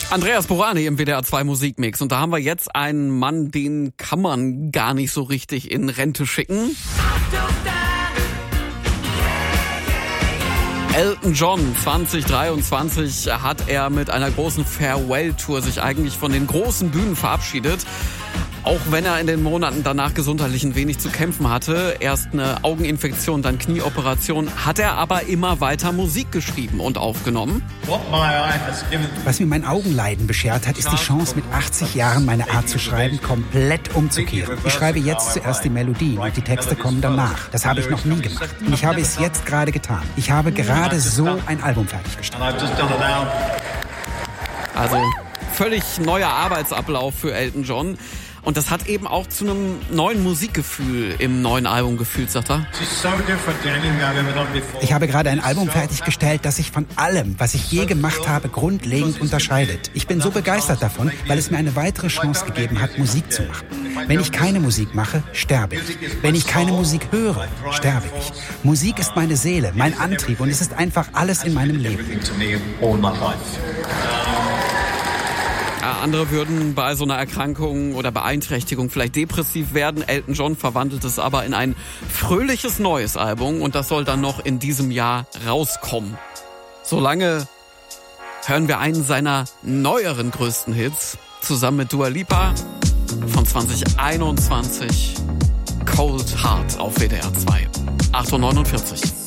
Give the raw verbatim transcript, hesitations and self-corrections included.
Andreas Borani im W D R zwei Musikmix. Und da haben wir jetzt einen Mann, den kann man gar nicht so richtig in Rente schicken. Elton John, zwanzig dreiundzwanzig hat er mit einer großen Farewell-Tour sich eigentlich von den großen Bühnen verabschiedet. Auch wenn er in den Monaten danach gesundheitlich ein wenig zu kämpfen hatte, erst eine Augeninfektion, dann Knieoperation, hat er aber immer weiter Musik geschrieben und aufgenommen. Was mir mein Augenleiden beschert hat, ist die Chance, mit achtzig Jahren meine Art zu schreiben komplett umzukehren. Ich schreibe jetzt zuerst die Melodien und die Texte kommen danach. Das habe ich noch nie gemacht. Und ich habe es jetzt gerade getan. Ich habe gerade so ein Album fertiggestellt. Also völlig neuer Arbeitsablauf für Elton John. Und das hat eben auch zu einem neuen Musikgefühl im neuen Album gefühlt, sagt er. Ich habe gerade ein Album fertiggestellt, das sich von allem, was ich je gemacht habe, grundlegend unterscheidet. Ich bin so begeistert davon, weil es mir eine weitere Chance gegeben hat, Musik zu machen. Wenn ich keine Musik mache, sterbe ich. Wenn ich keine Musik höre, sterbe ich. Musik ist meine Seele, mein Antrieb und es ist einfach alles in meinem Leben. Andere würden bei so einer Erkrankung oder Beeinträchtigung vielleicht depressiv werden. Elton John verwandelt es aber in ein fröhliches neues Album und das soll dann noch in diesem Jahr rauskommen. Solange hören wir einen seiner neueren größten Hits zusammen mit Dua Lipa von zwanzig einundzwanzig, Cold Heart auf W D R zwei. acht Uhr neunundvierzig.